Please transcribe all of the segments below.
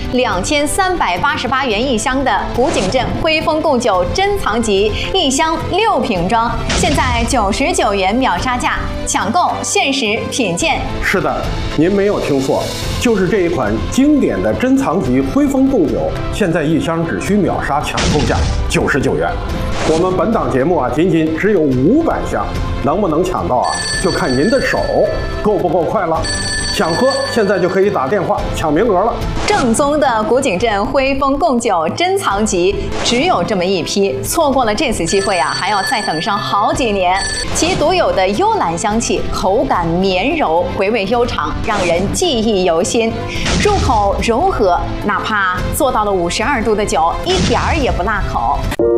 2388元一箱的古井镇辉丰贡酒珍藏级1箱6瓶装，现在99元秒杀价，抢购限时品鉴。 是的，您没有听错，就是这一款经典的珍藏级辉丰贡酒，现在1箱只需秒杀抢购价99元。我们本档节目啊，仅只有500箱，能不能抢到啊，就看您的手够不够快了。想喝，现在就可以打电话抢名额了。 正宗的古井镇辉丰贡酒珍藏级只有这么一批，错过了这次机会啊，还要再等上好几年。其独有的幽兰香气，口感绵柔，回味悠长，让人记忆犹新。入口柔和，哪怕做到了52度的酒，一点儿也不辣口。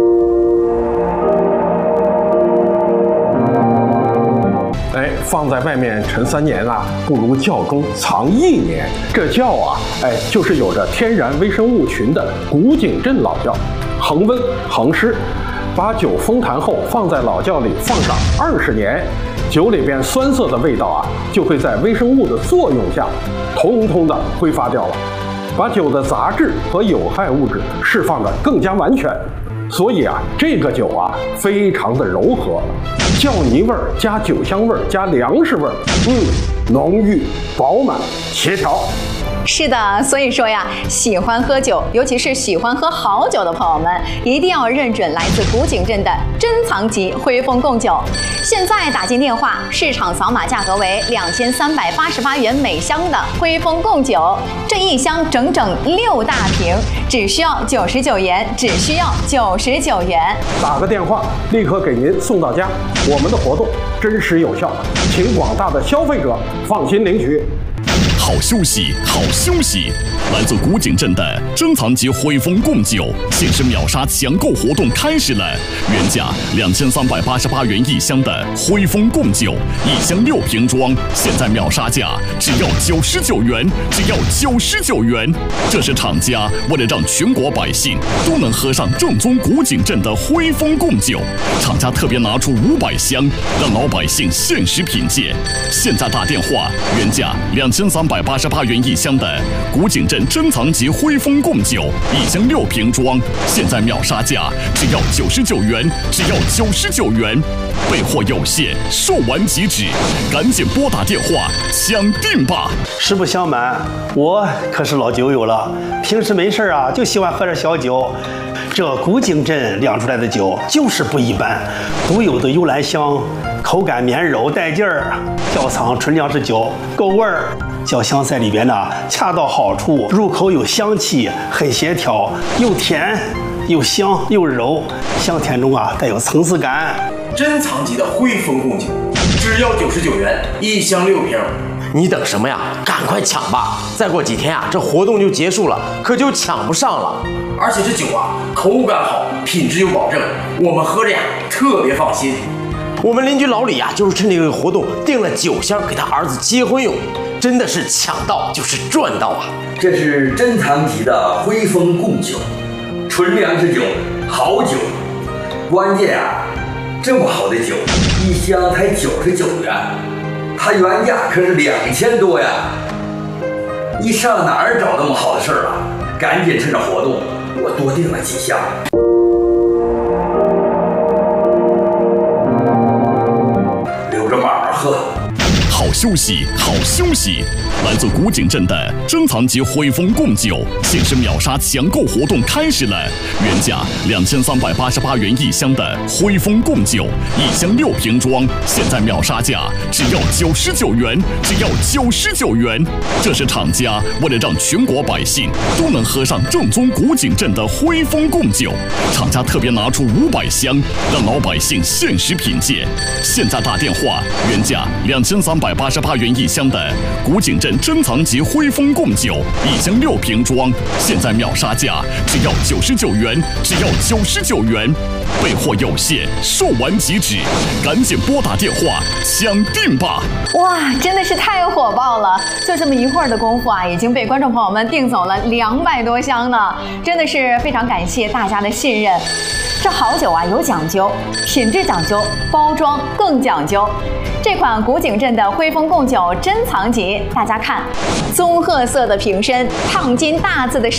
放在外面陈3年啊，不如窖中藏1年。这窖啊，就是有着天然微生物群的古井镇老窖，恒温恒湿，把酒封坛后放在老窖里放上20年，酒里边酸涩的味道啊，就会在微生物的作用下，通通的挥发掉了，把酒的杂质和有害物质释放得更加完全。所以啊，这个酒啊，非常的柔和，窖泥味儿加酒香味儿加粮食味儿，浓郁饱满协调。 是的，所以说呀，喜欢喝酒，尤其是喜欢喝好酒的朋友们，一定要认准来自古井镇的珍藏级辉丰贡酒。现在打进电话，市场扫码价格为2388元每箱的辉丰贡酒，这1箱整整6大瓶，只需要99元，只需要99元。 打个电话，立刻给您送到家。我们的活动真实有效，请广大的消费者放心领取。 好休息，好休息！来自古井镇的珍藏级辉丰贡酒限时秒杀抢购活动开始了，原价2388元1箱的辉丰贡酒，1箱6瓶装，现在秒杀价只要99元，只要99元。这是厂家为了让全国百姓都能喝上正宗古井镇的辉丰贡酒，厂家特别拿出500箱，让老百姓限时品鉴。现在打电话，原价2388元1箱的古井镇珍藏级辉丰贡酒，1箱6瓶装，现在秒杀价只要99元，只要99元。备货有限，售完即止，赶紧拨打电话抢订吧！ 实不相瞒，我可是老酒友了，平时没事啊就喜欢喝点小酒。这古井镇酿出来的酒就是不一般，独有的幽兰香，口感绵柔带劲儿，窖藏纯粮食酒，够味儿。窖香在里边呢，恰到好处，入口有香气，很协调，又甜又香又柔，香甜中啊带有层次感。 珍藏级的辉丰贡酒，只要99元，1箱6瓶。 你等什么呀？赶快抢吧！再过几天啊，这活动就结束了，可就抢不上了。 而且这酒啊，口感好，品质有保证，我们喝着呀特别放心。 我们邻居老李呀，就是趁这个活动订了9箱给他儿子结婚用，真的是抢到就是赚到啊！ 这是珍藏级的辉丰贡酒，纯粮食酒，好酒。关键啊，这么好的酒，1箱才99元，它原价可是2000多呀！你上哪儿找那么好的事儿啊？赶紧趁着活动，我多订了几箱。留着慢慢喝。 好休息，好休息！来自古井镇的珍藏级辉丰贡酒限时秒杀抢购活动开始了，原价2388元1箱的辉丰贡酒，1箱6瓶装，现在秒杀价只要99元，只要99元。这是厂家为了让全国百姓都能喝上正宗古井镇的辉丰贡酒，厂家特别拿出500箱，让老百姓限时品鉴。现在打电话，原价2388元1箱的古井镇珍藏级辉丰贡酒，1箱6瓶装，现在秒杀价只要99元，只要99元。备货有限，售完即止，赶紧拨打电话抢订吧！ 哇，真的是太火爆了！就这么一会儿的功夫啊，已经被观众朋友们订走了200多箱呢，真的是非常感谢大家的信任。这好酒啊有讲究，品质讲究，包装更讲究。这款古井镇的辉丰贡酒珍藏级，大家看，棕褐色的瓶身，烫金大字的